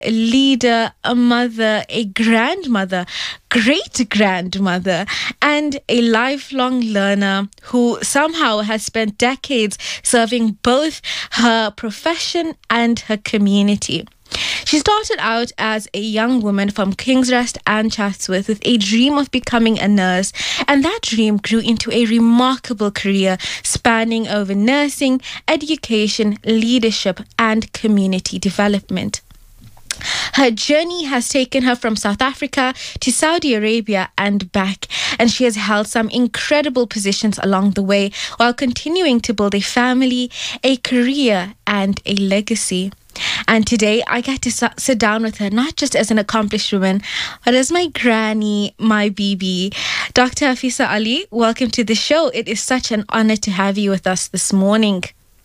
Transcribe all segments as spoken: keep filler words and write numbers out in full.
a leader, a mother, a grandmother, great grandmother, and a lifelong learner who somehow has spent decades serving both her profession and her community. She started out as a young woman from Kingsrest and Chatsworth with a dream of becoming a nurse, and that dream grew into a remarkable career spanning over nursing, education, leadership, and community development. Her journey has taken her from South Africa to Saudi Arabia and back, and she has held some incredible positions along the way while continuing to build a family, a career, and a legacy. And today I get to sit down with her, not just as an accomplished woman, but as my granny, my B B. Doctor Hafisa Ali, welcome to the show. It is such an honor to have you with us this morning.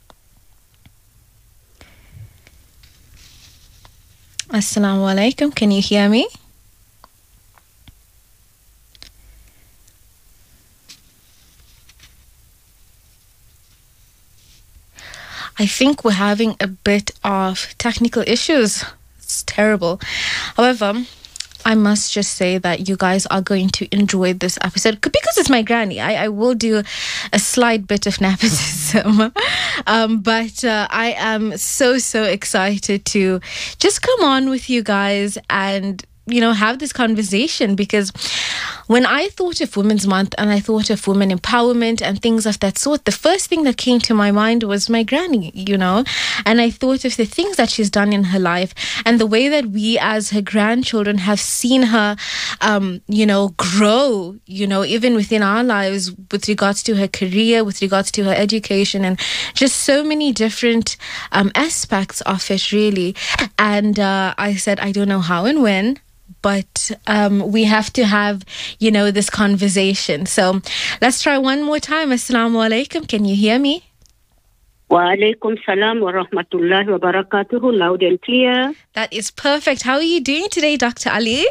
Assalamu alaikum. Can you hear me? I think we're having a bit of technical issues. It's terrible. However, I must just say that you guys are going to enjoy this episode because it's my granny. I, I will do a slight bit of nepotism. um, but uh, I am so, so excited to just come on with you guys and, you know, have this conversation, because when I thought of Women's Month and I thought of women empowerment and things of that sort, the first thing that came to my mind was my granny, you know, and I thought of the things that she's done in her life and the way that we as her grandchildren have seen her, um, you know, grow, you know, even within our lives with regards to her career, with regards to her education, and just so many different um, aspects of it, really. And uh, I said, I don't know how and when, but um, we have to have, you know, this conversation. So let's try one more time. Assalamu alaikum. Can you hear me? Wa alaikum salam wa rahmatullahi wa barakatuhu. Loud and clear. That is perfect. How are you doing today, Doctor Ali?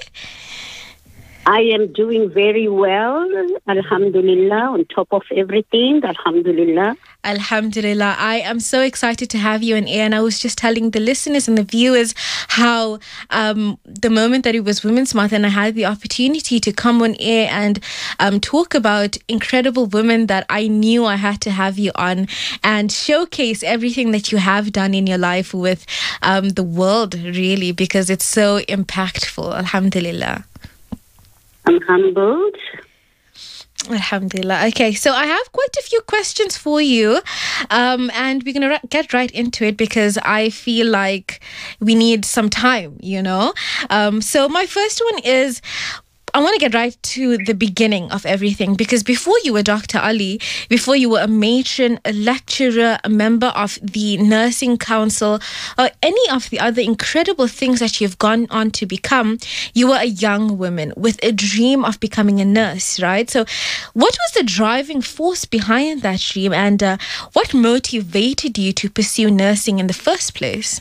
I am doing very well. Alhamdulillah. On top of everything. Alhamdulillah. Alhamdulillah. I am so excited to have you in air. And I was just telling the listeners and the viewers how um, the moment that it was Women's Month and I had the opportunity to come on air and um, talk about incredible women that I knew I had to have you on and showcase everything that you have done in your life with um, the world, really, because it's so impactful. Alhamdulillah. I'm humbled. Alhamdulillah. Okay, so I have quite a few questions for you, um, and we're going to ra- get right into it because I feel like we need some time, you know. Um, so my first one is, I want to get right to the beginning of everything, because before you were Doctor Ali, before you were a matron, a lecturer, a member of the Nursing Council, or any of the other incredible things that you've gone on to become, you were a young woman with a dream of becoming a nurse, right? So what was the driving force behind that dream, and uh, what motivated you to pursue nursing in the first place?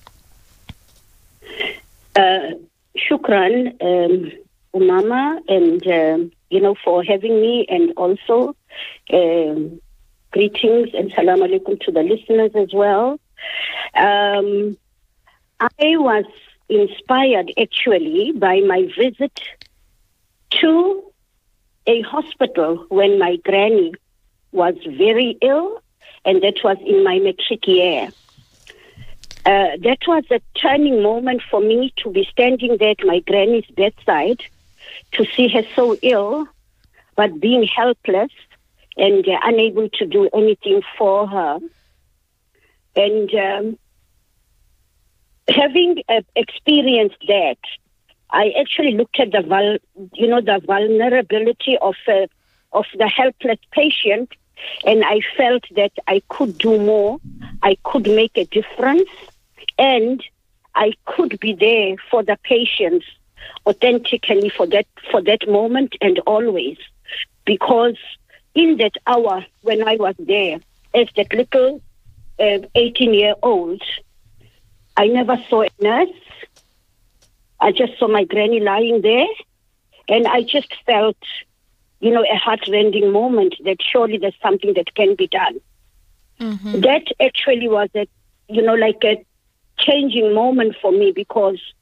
Uh, shukran. Um... Mama, and um, you know, for having me, and also um, greetings and salam alaikum to the listeners as well. Um, I was inspired actually by my visit to a hospital when my granny was very ill, and that was in my matric year. Uh, that was a turning moment for me to be standing there at my granny's bedside, to see her so ill, but being helpless and uh, unable to do anything for her. And um, having uh, experienced that, I actually looked at the vul- you know, the vulnerability of uh, of the helpless patient, and I felt that I could do more, I could make a difference, and I could be there for the patients authentically for that for that moment and always, because in that hour when I was there as that little uh, eighteen year old, I never saw a nurse. I just saw my granny lying there, and I just felt, you know, a heart-rending moment that surely there's something that can be done. Mm-hmm. That actually was a, you know, like a changing moment for me because